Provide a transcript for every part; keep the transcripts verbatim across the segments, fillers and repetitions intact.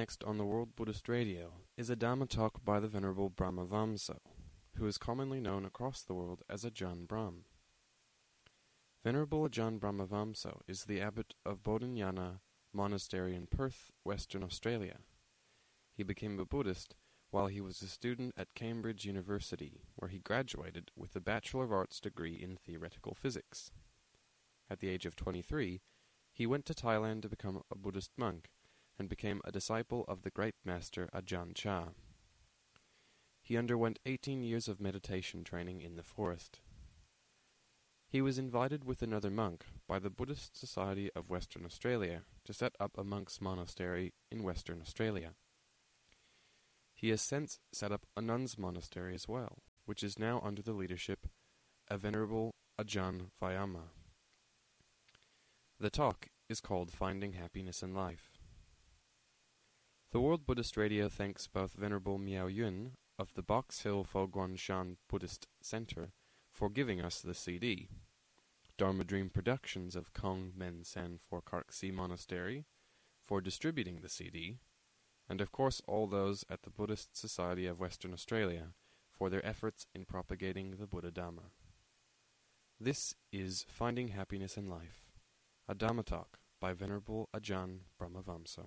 next on the World Buddhist Radio is a Dhamma talk by the Venerable Brahmavamsa, who is commonly known across the world as Ajahn Brahm. Venerable Ajahn Brahmavamsa is the abbot of Bodhinyana Monastery in Perth, Western Australia. He became a Buddhist while he was a student at Cambridge University, where he graduated with a Bachelor of Arts degree in theoretical physics. At the age of twenty-three, he went to Thailand to become a Buddhist monk and became a disciple of the great master Ajahn Chah. He underwent eighteen years of meditation training in the forest. He was invited with another monk by the Buddhist Society of Western Australia to set up a monk's monastery in Western Australia. He has since set up a nun's monastery as well, which is now under the leadership of Venerable Ajahn Vayama. The talk is called Finding Happiness in Life. The World Buddhist Radio thanks both Venerable Miao Yun of the Box Hill Fo Guang Shan Buddhist Center for giving us the C D, Dharma Dream Productions of Kong Men San for Karksi Monastery for distributing the C D, and of course all those at the Buddhist Society of Western Australia for their efforts in propagating the Buddha Dhamma. This is Finding Happiness in Life, a Dhamma talk by Venerable Ajahn Brahmavamsa.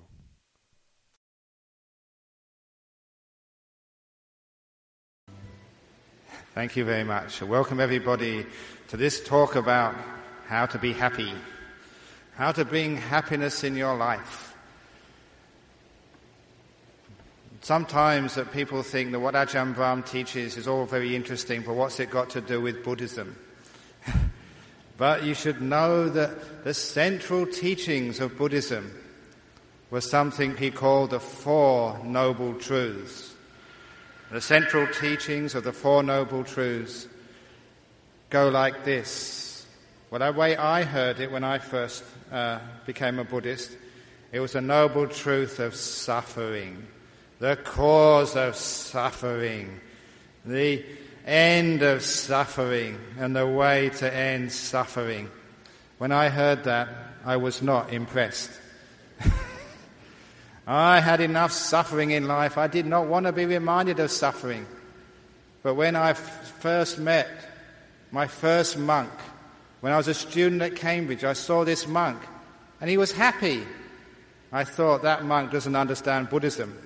Thank you very much. Welcome everybody to this talk about how to be happy, how to bring happiness in your life. Sometimes that people think that what Ajahn Brahm teaches is all very interesting, but what's it got to do with Buddhism? But you should know that the central teachings of Buddhism were something he called the Four Noble Truths. The central teachings of the Four Noble Truths go like this. Well, the way I heard it when I first uh, became a Buddhist, it was a noble truth of suffering, the cause of suffering, the end of suffering, and the way to end suffering. When I heard that, I was not impressed. I had enough suffering in life. I did not want to be reminded of suffering. But when I f- first met my first monk, when I was a student at Cambridge, I saw this monk, and he was happy. I thought, that monk doesn't understand Buddhism.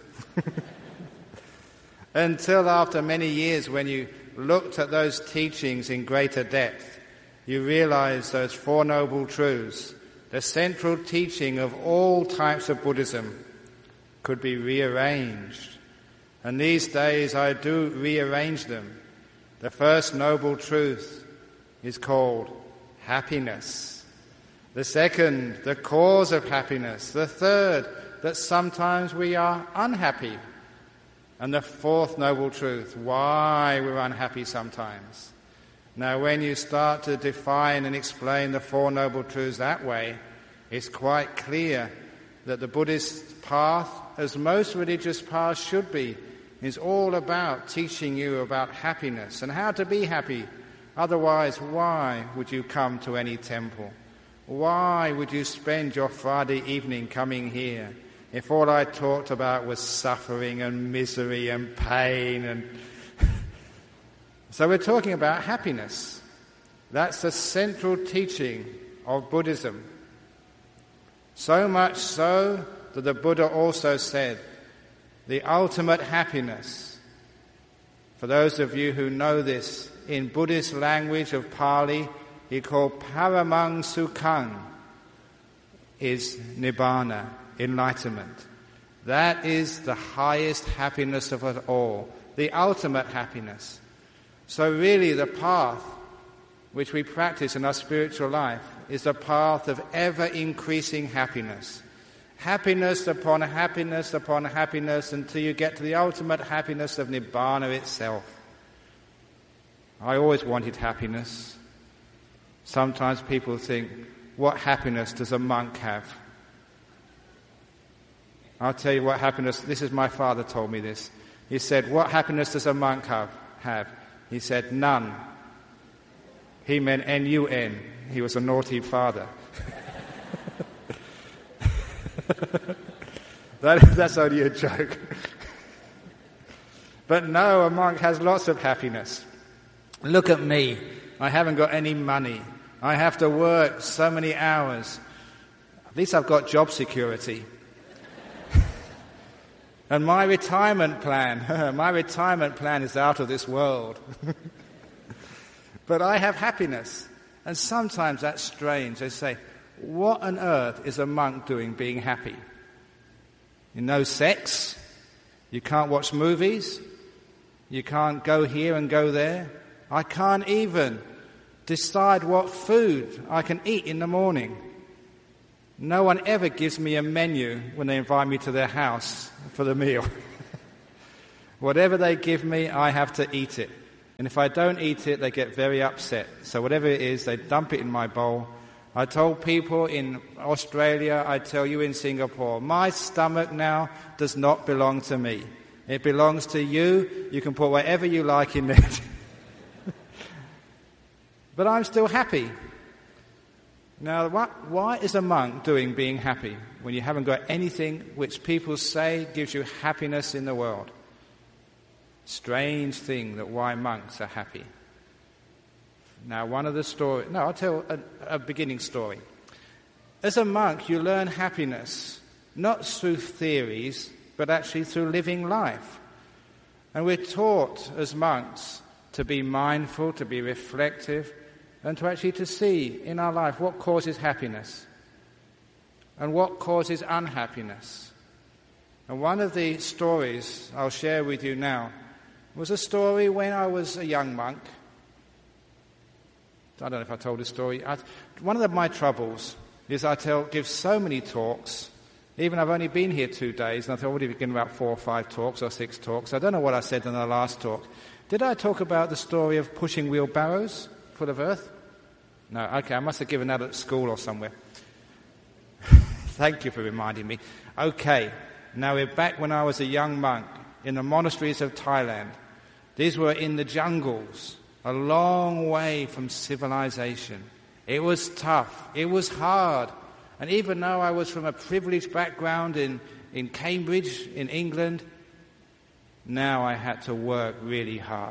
Until after many years, when you looked at those teachings in greater depth, you realize those Four Noble Truths, the central teaching of all types of Buddhism, could be rearranged. And these days I do rearrange them. The first noble truth is called happiness. The second, the cause of happiness. The third, that sometimes we are unhappy. And the fourth noble truth, why we're unhappy sometimes. Now when you start to define and explain the Four Noble Truths that way, it's quite clear that the Buddhist path, as most religious paths should be, is all about teaching you about happiness and how to be happy. Otherwise, why would you come to any temple? Why would you spend your Friday evening coming here if all I talked about was suffering and misery and pain? And so we're talking about happiness. That's the central teaching of Buddhism. So much so that the Buddha also said, the ultimate happiness, for those of you who know this, in Buddhist language of Pali, he called Paramang Sukhang, is Nibbana, enlightenment. That is the highest happiness of it all, the ultimate happiness. So really the path which we practice in our spiritual life is a path of ever-increasing happiness. Happiness upon happiness upon happiness until you get to the ultimate happiness of Nibbana itself. I always wanted happiness. Sometimes people think, what happiness does a monk have? I'll tell you what happiness, this is my father told me this. He said, what happiness does a monk have? have? He said, none. He meant N U N. He was a naughty father. that, that's only a joke. But no, a monk has lots of happiness. Look at me. I haven't got any money. I have to work so many hours. At least I've got job security. And my retirement plan, my retirement plan is out of this world. But I have happiness. And sometimes that's strange. They say, what on earth is a monk doing being happy? You no sex, you can't watch movies, you can't go here and go there. I can't even decide what food I can eat in the morning. No one ever gives me a menu when they invite me to their house for the meal. Whatever they give me, I have to eat it. And if I don't eat it, they get very upset. So whatever it is, they dump it in my bowl. I told people in Australia, I tell you in Singapore, my stomach now does not belong to me. It belongs to you. You can put whatever you like in it. But I'm still happy. Now, what, why is a monk doing being happy when you haven't got anything which people say gives you happiness in the world? Strange thing that why monks are happy. Now, one of the stories... No, I'll tell a, a beginning story. As a monk, you learn happiness, not through theories, but actually through living life. And we're taught as monks to be mindful, to be reflective, and to actually to see in our life what causes happiness and what causes unhappiness. And one of the stories I'll share with you now was a story when I was a young monk. I don't know if I told this story. I, one of the, my troubles is I tell, give so many talks. Even I've only been here two days, and I've already given about four or five talks or six talks. I don't know what I said in the last talk. Did I talk about the story of pushing wheelbarrows full of earth? No, okay, I must have given that at school or somewhere. Thank you for reminding me. Okay, now we're back when I was a young monk in the monasteries of Thailand. These were in the jungles, a long way from civilization. It was tough. It was hard. And even though I was from a privileged background in, in Cambridge, in England, now I had to work really hard.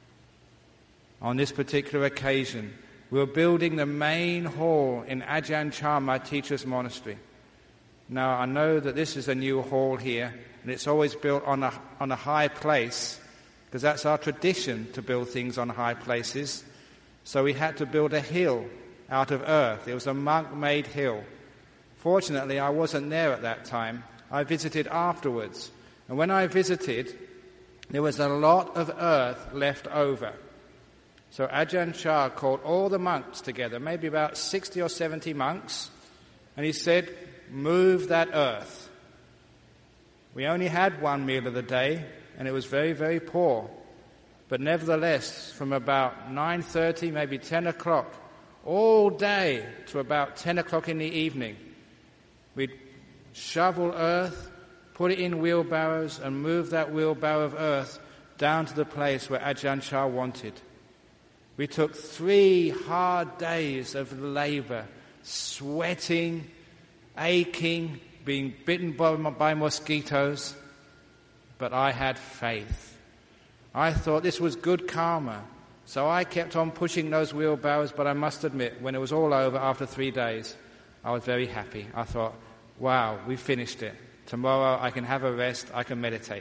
On this particular occasion, we were building the main hall in Ajahn Chah, my teacher's monastery. Now, I know that this is a new hall here, and it's always built on a, on a high place, because that's our tradition to build things on high places. So we had to build a hill out of earth. It was a monk-made hill. Fortunately, I wasn't there at that time. I visited afterwards. And when I visited, there was a lot of earth left over. So Ajahn Chah called all the monks together, maybe about sixty or seventy monks, and he said, move that earth. We only had one meal of the day, and it was very, very poor. But nevertheless, from about nine thirty, maybe ten o'clock, all day to about ten o'clock in the evening, we'd shovel earth, put it in wheelbarrows, and move that wheelbarrow of earth down to the place where Ajahn Chah wanted. We took three hard days of labor, sweating, aching, being bitten by, by mosquitoes, but I had faith. I thought this was good karma, so I kept on pushing those wheelbarrows, but I must admit, when it was all over after three days, I was very happy. I thought, wow, we finished it. Tomorrow I can have a rest, I can meditate.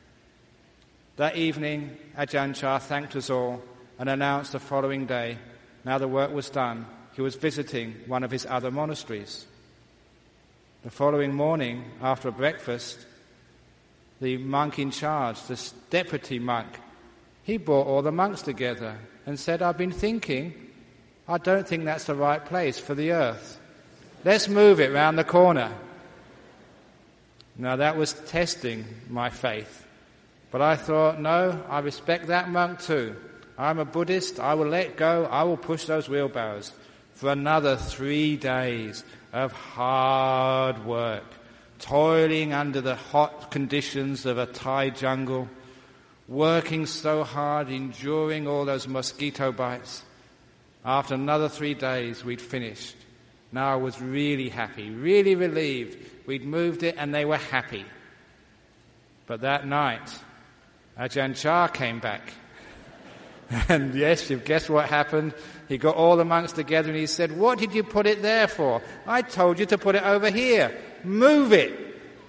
That evening, Ajahn Chah thanked us all and announced the following day, now the work was done, he was visiting one of his other monasteries. The following morning, after breakfast, the monk in charge, the deputy monk, he brought all the monks together and said, I've been thinking, I don't think that's the right place for the earth. Let's move it round the corner. Now that was testing my faith. But I thought, no, I respect that monk too. I'm a Buddhist, I will let go, I will push those wheelbarrows for another three days of hard work, toiling under the hot conditions of a Thai jungle, working so hard, enduring all those mosquito bites. After another three days, we'd finished. Now I was really happy, really relieved. We'd moved it and they were happy. But that night, Ajahn Chah came back. And yes, you've guessed what happened. He got all the monks together and he said, "What did you put it there for? I told you to put it over here. Move it."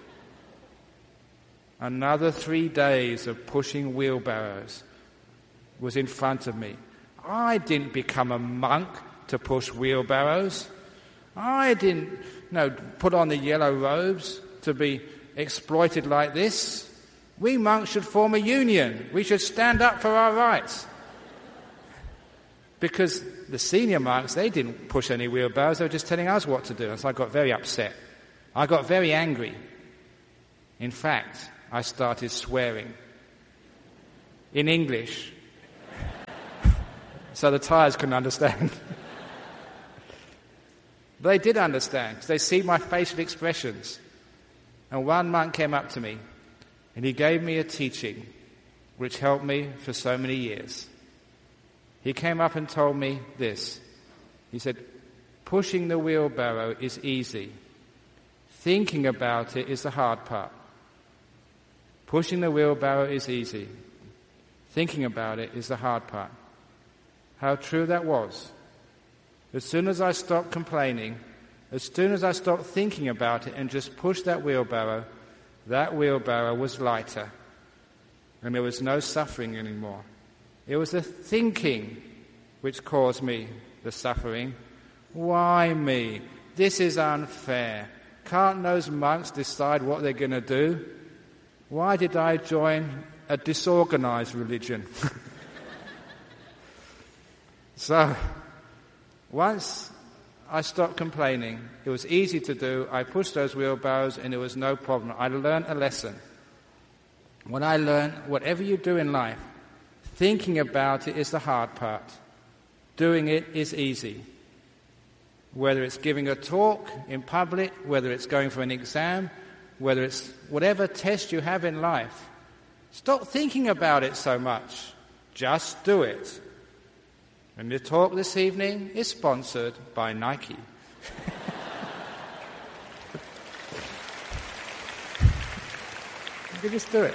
Another three days of pushing wheelbarrows was in front of me. I didn't become a monk to push wheelbarrows. I didn't you know, put on the yellow robes to be exploited like this. We monks should form a union. We should stand up for our rights. Because the senior monks, they didn't push any wheelbarrows, they were just telling us what to do. And so I got very upset. I got very angry. In fact, I started swearing. In English. So the Thais couldn't understand. They did understand, because they see my facial expressions. And one monk came up to me, and he gave me a teaching which helped me for so many years. He came up and told me this. He said, "Pushing the wheelbarrow is easy. Thinking about it is the hard part. Pushing the wheelbarrow is easy. Thinking about it is the hard part." How true that was. As soon as I stopped complaining, as soon as I stopped thinking about it and just pushed that wheelbarrow, that wheelbarrow was lighter. And there was no suffering anymore. It was the thinking which caused me the suffering. Why me? This is unfair. Can't those monks decide what they're going to do? Why did I join a disorganized religion? So, once I stopped complaining, it was easy to do. I pushed those wheelbarrows and it was no problem. I learned a lesson. When I learned, whatever you do in life, thinking about it is the hard part. Doing it is easy. Whether it's giving a talk in public, whether it's going for an exam, whether it's whatever test you have in life, stop thinking about it so much. Just do it. And the talk this evening is sponsored by Nike. You just do it.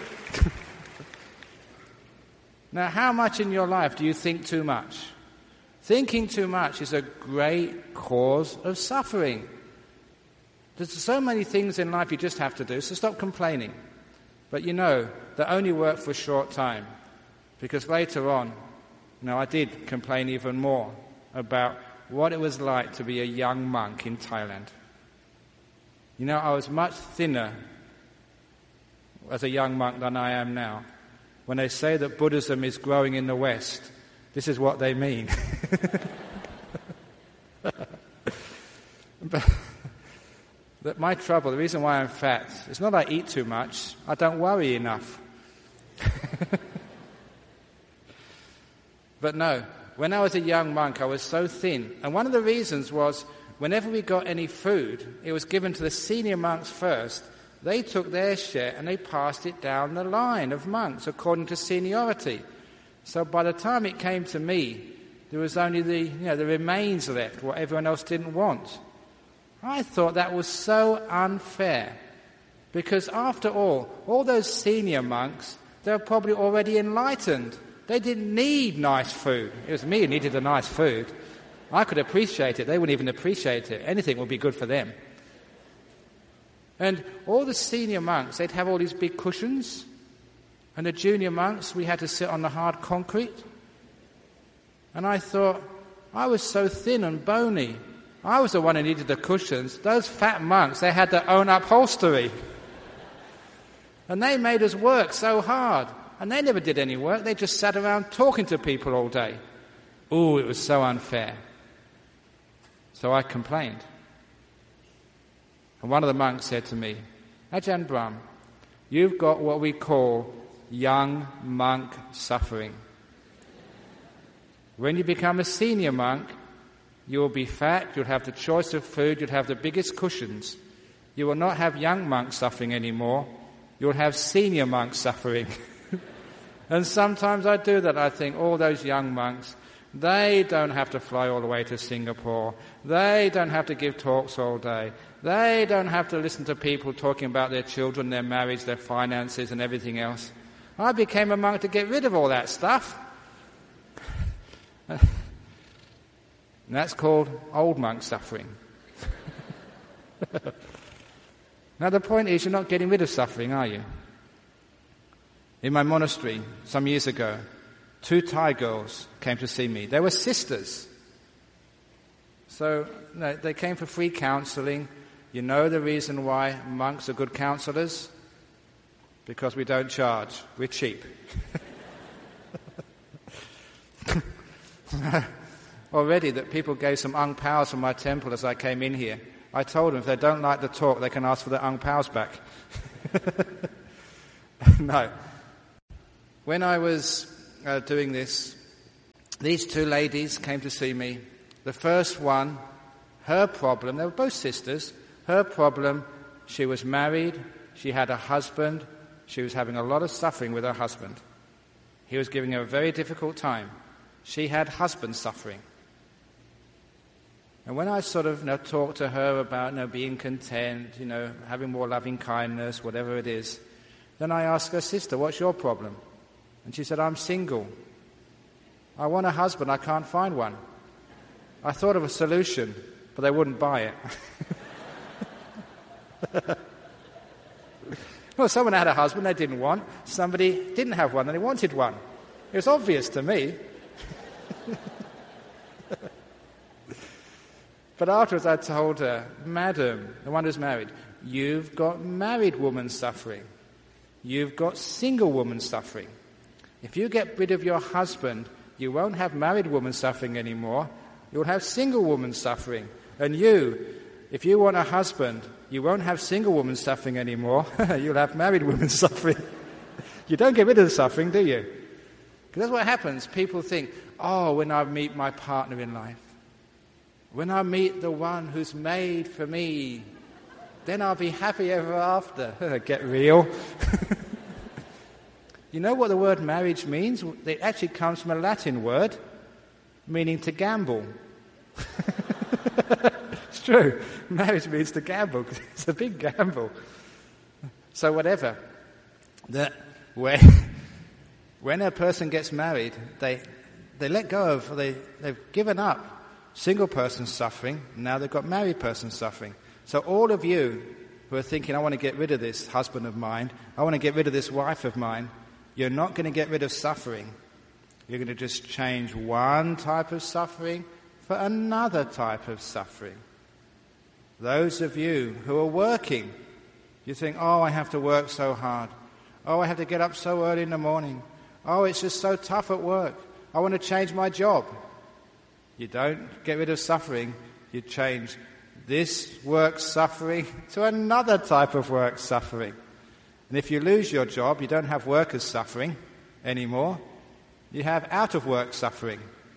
Now, how much in your life do you think too much? Thinking too much is a great cause of suffering. There's so many things in life you just have to do, so stop complaining. But you know, they only work for a short time. Because later on, you know, I did complain even more about what it was like to be a young monk in Thailand. You know, I was much thinner as a young monk than I am now. When they say that Buddhism is growing in the West, this is what they mean. But, but my trouble, the reason why I'm fat, it's not I eat too much, I don't worry enough. But no, when I was a young monk, I was so thin. And one of the reasons was, whenever we got any food, it was given to the senior monks first. They took their share and they passed it down the line of monks according to seniority. So by the time it came to me, there was only the, you know, the remains left, what everyone else didn't want. I thought that was so unfair. Because after all, all those senior monks, they were probably already enlightened. They didn't need nice food. It was me who needed the nice food. I could appreciate it. They wouldn't even appreciate it. Anything would be good for them. And all the senior monks, they'd have all these big cushions. And the junior monks, we had to sit on the hard concrete. And I thought, I was so thin and bony. I was the one who needed the cushions. Those fat monks, they had their own upholstery. And they made us work so hard. And they never did any work. They just sat around talking to people all day. Ooh, it was so unfair. So I complained. And one of the monks said to me, Ajahn Brahm, you've got what we call young monk suffering. When you become a senior monk, you will be fat, you'll have the choice of food, you'll have the biggest cushions. You will not have young monk suffering anymore. You'll have senior monk suffering. And sometimes I do that. I think, all those young monks, They don't have to fly all the way to Singapore. They don't have to give talks all day. They don't have to listen to people talking about their children, their marriage, their finances and everything else. I became a monk to get rid of all that stuff. And that's called old monk suffering. Now the point is, you're not getting rid of suffering, are you? In my monastery, some years ago, two Thai girls came to see me. They were sisters. So no, they came for free counseling. You know the reason why monks are good counselors? Because we don't charge. We're cheap. Already that people gave some ang paos from my temple as I came in here. I told them if they don't like the talk, they can ask for the ang paos back. No. When I was uh, doing this, these two ladies came to see me. The first one, her problem, they were both sisters, her problem, she was married, she had a husband, she was having a lot of suffering with her husband. He was giving her a very difficult time. She had husband suffering. And when I sort of you know, talked to her about you know, being content, you know, having more loving kindness, whatever it is, then I asked her, sister, what's your problem? And she said, I'm single. I want a husband, I can't find one. I thought of a solution, but they wouldn't buy it. Well, someone had a husband they didn't want. Somebody didn't have one and they wanted one. It was obvious to me. But afterwards I told her, Madam, the one who's married, you've got married woman suffering. You've got single woman suffering. If you get rid of your husband, you won't have married woman suffering anymore. You'll have single woman suffering. And you, if you want a husband, you won't have single woman suffering anymore. You'll have married women suffering. You don't get rid of the suffering, do you? Because that's what happens. People think, oh, when I meet my partner in life, when I meet the one who's made for me, then I'll be happy ever after. Get real. You know what the word marriage means? It actually comes from a Latin word meaning to gamble. It's true. Marriage means to gamble. It's a big gamble. So whatever. That when, when a person gets married, they they let go of, they, they've given up single person suffering, now they've got married person suffering. So all of you who are thinking, I want to get rid of this husband of mine, I want to get rid of this wife of mine, you're not going to get rid of suffering. You're going to just change one type of suffering for another type of suffering. Those of you who are working, you think, oh, I have to work so hard. Oh, I have to get up so early in the morning. Oh, it's just so tough at work. I want to change my job. You don't get rid of suffering, you change this work suffering to another type of work suffering. And if you lose your job, you don't have workers suffering anymore. You have out-of-work suffering.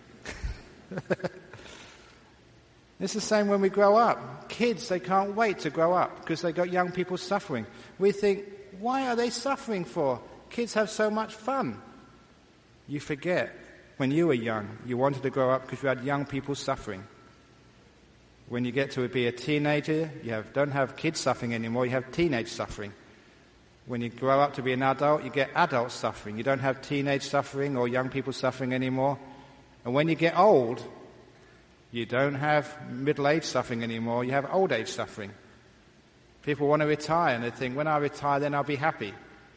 It's the same when we grow up. Kids, they can't wait to grow up because they've got young people suffering. We think, why are they suffering for? Kids have so much fun. You forget, when you were young, you wanted to grow up because you had young people suffering. When you get to be a teenager, you have, don't have kids suffering anymore, you have teenage suffering. When you grow up to be an adult, you get adult suffering. You don't have teenage suffering or young people suffering anymore. And when you get old, you don't have middle-age suffering anymore, you have old-age suffering. People want to retire and they think, when I retire, then I'll be happy.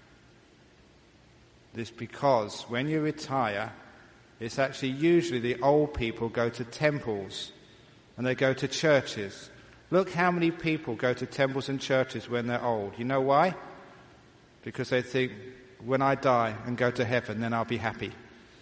This because when you retire, it's actually usually the old people go to temples and they go to churches. Look how many people go to temples and churches when they're old. You know why? Because they think, when I die and go to heaven, then I'll be happy.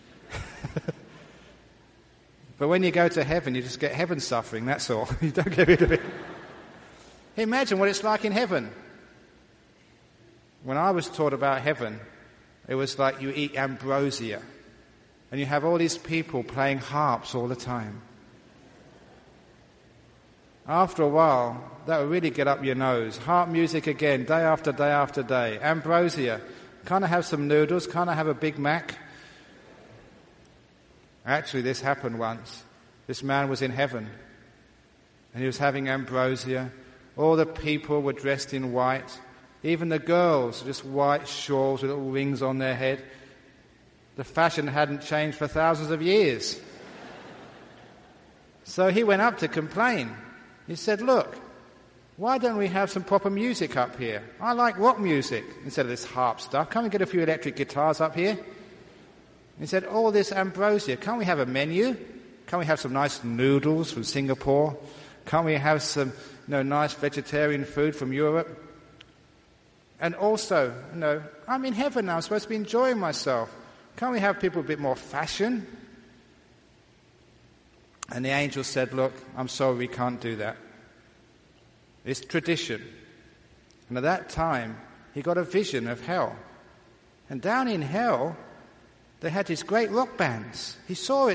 But when you go to heaven, you just get heaven suffering, that's all. You don't get rid of it. Imagine what it's like in heaven. When I was taught about heaven, it was like you eat ambrosia. And you have all these people playing harps all the time. After a while, that will really get up your nose. Harp music again, day after day after day. Ambrosia. Can't I have some noodles? Can't I have a Big Mac? Actually, this happened once. This man was in heaven, and he was having ambrosia. All the people were dressed in white. Even the girls, just white shawls with little rings on their head. The fashion hadn't changed for thousands of years. So he went up to complain. He said, look, why don't we have some proper music up here? I like rock music instead of this harp stuff. Can't we get a few electric guitars up here? He said, all this ambrosia, can't we have a menu? Can't we have some nice noodles from Singapore? Can't we have some you know, nice vegetarian food from Europe? And also, you know, I'm in heaven now, I'm supposed to be enjoying myself. Can't we have people a bit more fashion? And the angel said, look, I'm sorry, we can't do that. It's tradition. And at that time, he got a vision of hell. And down in hell, they had these great rock bands. He saw it